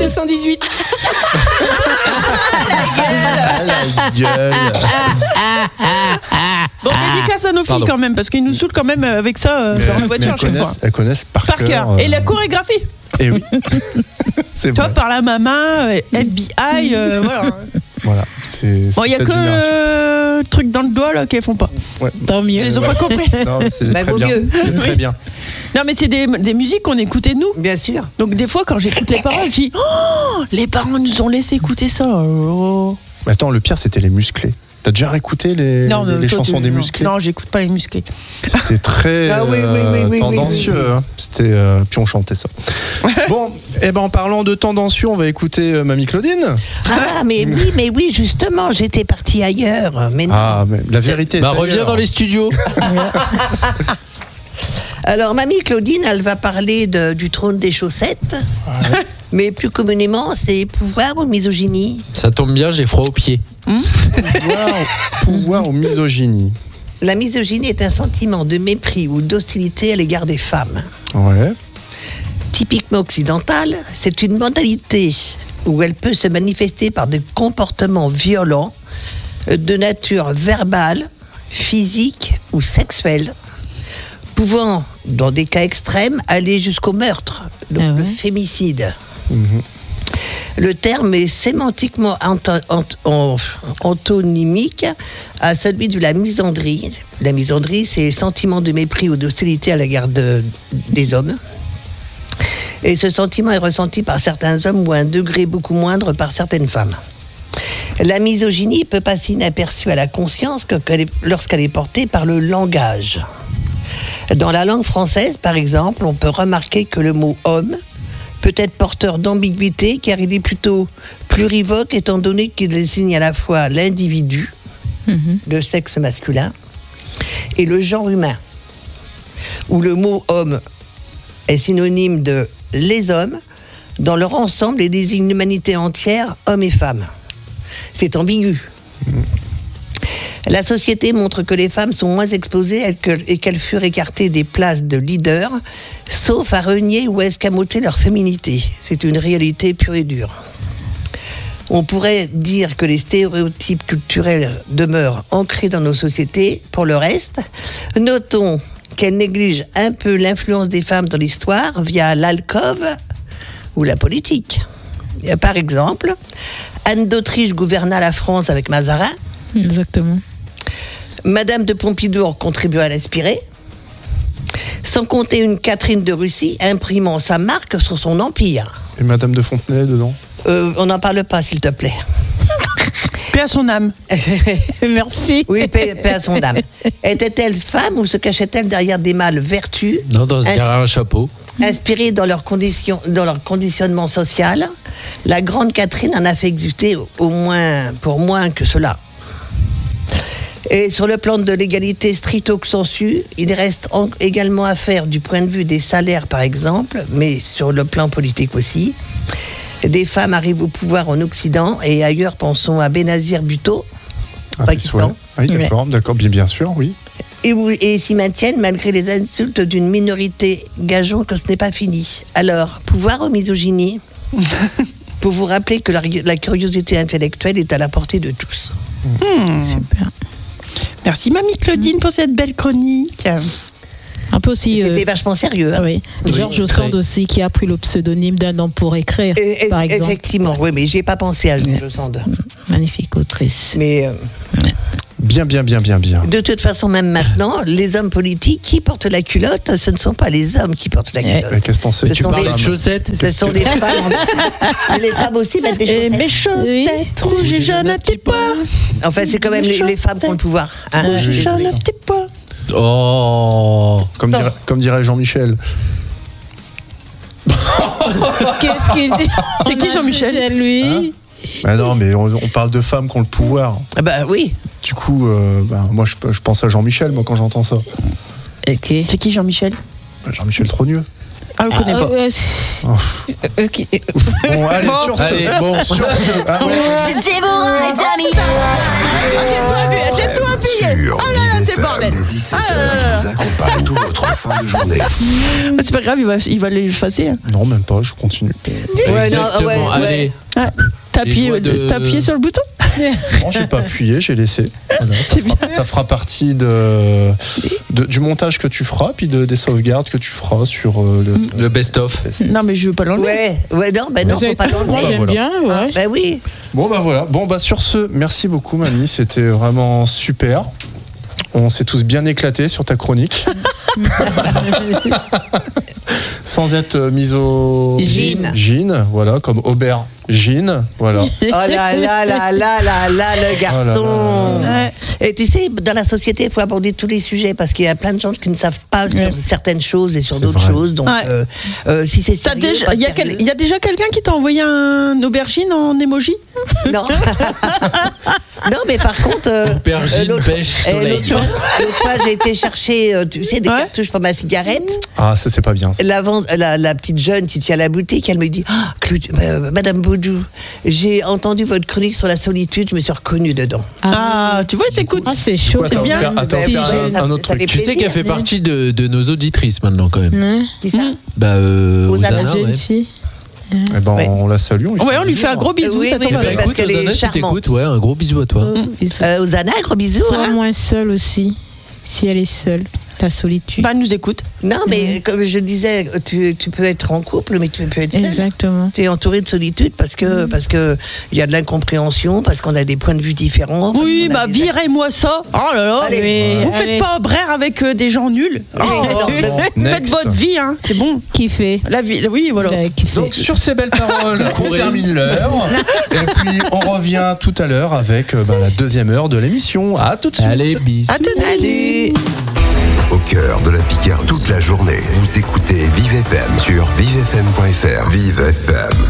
218. La gueule. Bon, dédicace à nos filles quand même, parce qu'ils nous saulent quand même avec ça dans la voiture à chaque fois. Elles connaissent par cœur. Et la chorégraphie. Et oui. C'est toi, vrai. par la maman, FBI, voilà. Voilà. Bon, il n'y a que le truc dans le doigt là qu'elles font pas. Ouais. Tant mieux. Ils ont pas compris. Non, c'est très bien. C'est très bien. Non, mais c'est des musiques qu'on écoutait nous. Bien sûr. Donc des fois, quand j'écoute les paroles, je dis oh, les parents nous ont laissé écouter ça. Oh. Mais attends, le pire, c'était les musclés. T'as déjà réécouté les chansons des musclés? Non, j'écoute pas les musclés. C'était très tendancieux. Hein. C'était, puis on chantait ça. Bon, en parlant de tendancieux, on va écouter Mamie Claudine. Ah, mais oui, justement, j'étais partie ailleurs. Mais non. Ah, mais la vérité. Reviens dans les studios. Alors, Mamie Claudine, elle va parler du trône des chaussettes. Ouais. Mais plus communément, c'est pouvoir ou misogynie. Ça tombe bien, j'ai froid aux pieds. Pouvoir ou misogynie. La misogynie est un sentiment de mépris ou d'hostilité à l'égard des femmes. Ouais. Typiquement occidentale, c'est une modalité où elle peut se manifester par des comportements violents de nature verbale, physique ou sexuelle, pouvant, dans des cas extrêmes, aller jusqu'au meurtre, donc le fémicide. Le terme est sémantiquement antonymique à celui de la misandrie. La misandrie, c'est le sentiment de mépris ou d'hostilité à l'égard des hommes. Et ce sentiment est ressenti par certains hommes ou à un degré beaucoup moindre par certaines femmes. La misogynie peut passer inaperçue à la conscience lorsqu'elle est portée par le langage. Dans la langue française, par exemple, on peut remarquer que le mot « homme » peut être porteur d'ambiguïté car il est plutôt plurivoque étant donné qu'il désigne à la fois l'individu, de sexe masculin, et le genre humain, où le mot « homme » est synonyme de « les hommes » dans leur ensemble et désigne l'humanité entière, hommes et femmes. C'est ambigu. La société montre que les femmes sont moins exposées et qu'elles furent écartées des places de leader, sauf à renier ou à escamoter leur féminité. C'est une réalité pure et dure. On pourrait dire que les stéréotypes culturels demeurent ancrés dans nos sociétés. Pour le reste, notons qu'elles négligent un peu l'influence des femmes dans l'histoire via l'alcôve ou la politique. Par exemple, Anne d'Autriche gouverna la France avec Mazarin. Exactement. Madame de Pompadour contribua à l'inspirer, sans compter une Catherine de Russie imprimant sa marque sur son empire. Et Madame de Fontenay dedans? On n'en parle pas, s'il te plaît. Paix à son âme. Merci. Oui, paix à son âme. Était-elle femme ou se cachait-elle derrière des mâles vertus? Non, derrière un chapeau. Inspirée dans leur conditionnement social, la grande Catherine en a fait exister au moins pour moins que cela. Et sur le plan de l'égalité stricto sensu, il reste également à faire du point de vue des salaires par exemple, mais sur le plan politique aussi. Des femmes arrivent au pouvoir en Occident et ailleurs, pensons à Benazir Bhutto, Pakistan. Oui, d'accord, bien sûr, oui. Et s'y maintiennent malgré les insultes d'une minorité, gageons que ce n'est pas fini. Alors, pouvoir ou misogynie? Pour vous rappeler que la curiosité intellectuelle est à la portée de tous. Super. Merci Mamie Claudine pour cette belle chronique. Un peu aussi. C'était vachement sérieux. Hein. Oui. Georges Sand aussi, qui a pris le pseudonyme d'un homme pour écrire, par exemple. Effectivement, oui, mais j'y ai pas pensé à Georges Sand. Magnifique autrice. Mais bien. De toute façon, même maintenant, les hommes politiques qui portent la culotte, ce ne sont pas les hommes qui portent la culotte. Mais qu'est-ce que t'en sais? Tu parles de chaussettes? Ce sont les femmes. Les femmes aussi mettent des chaussettes. Mes chaussettes rouges et jaunes un petit peu. Enfin, c'est quand même les femmes qui ont le pouvoir. Hein. Rouges et jaunes un petit peu. Oh, comme dirait Jean-Michel. Qu'est-ce qu'il dit? C'est qui Jean-Michel? Lui. Non, mais on parle de femmes qui ont le pouvoir. Bah oui. Du coup, moi je pense à Jean-Michel, moi, quand j'entends ça. Okay. C'est qui Jean-Michel? Jean-Michel Trogneux. Ah, je connais pas. Bon, allez, sur ce. C'était Déborah et Jamy. J'ai tout habillé. Oh là là, c'est bordel. Vous accompagne toute votre fin de journée. C'est pas grave, il va l'effacer. Hein. Non, même pas, je continue. Exactement, allez. Ah, t'as appuyé sur le bouton? Non, j'ai pas appuyé, j'ai laissé. Voilà, ça fera partie du montage que tu feras, puis des sauvegardes que tu feras sur le best-of. Non, mais je veux pas l'enlever. Non, faut pas l'enlever. J'aime bien, ouais. Ben oui. Bon, bah voilà. Bon, bah sur ce, merci beaucoup, Mamie. C'était vraiment super. On s'est tous bien éclatés sur ta chronique. Sans être misogyne, voilà, comme aubergine, voilà. Oh là là là là là là, le garçon. Oh là là. Et tu sais, dans la société, il faut aborder tous les sujets parce qu'il y a plein de gens qui ne savent pas sur certaines choses et sur d'autres choses. Donc, si c'est sérieux, il y a déjà quelqu'un qui t'a envoyé un aubergine en emoji? Non. Non, mais par contre, aubergine, pêche, soleil. L'autre fois, j'ai été chercher, tu sais, des cartouches pour ma cigarette. Ah, ça, c'est pas bien. Ça. La petite jeune qui tient à la boutique, elle me dit Madame Baudou, j'ai entendu votre chronique sur la solitude, je me suis reconnue dedans. Ah, tu vois, c'est cool. Ah, c'est chaud. C'est bien. Attends, un autre truc. Tu sais qu'elle fait partie de nos auditrices maintenant, quand même. C'est ça Osana, jeune fille. Eh ben, on la salue. On lui fait un gros bisou. Oui, ça tombe oui, bien. parce qu'elle est charmante. Un gros bisou à toi. Osana, gros bisous. Sois moins seule aussi, si elle est seule. La solitude. Bah, elle nous écoute. Non, mais comme je disais, tu peux être en couple, mais tu peux être seule. Exactement. Tu es entouré de solitude parce que il y a de l'incompréhension, parce qu'on a des points de vue différents. Oui, bah virez-moi ça. Oh là là. Allez, vous faites pas brère avec des gens nuls. Faites votre vie, hein. C'est bon. Kiffer. La vie, oui, voilà. Donc sur ces belles paroles, on termine l'heure. Et puis on revient tout à l'heure avec la deuxième heure de l'émission. À tout de suite. Allez, bis. À tout de suite. Au cœur de la Picardie toute la journée, vous écoutez Vive FM sur vivefm.fr. Vive FM.